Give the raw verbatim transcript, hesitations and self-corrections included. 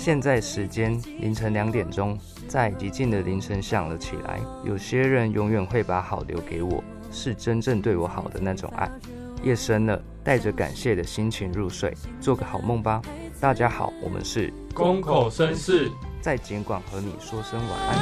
现在时间凌晨两点钟，在寂静的凌晨想了起来。有些人永远会把好留给我，是真正对我好的那种爱。夜深了，带着感谢的心情入睡，做个好梦吧。大家好，我们是公口绅士， 在简广和你说声晚安。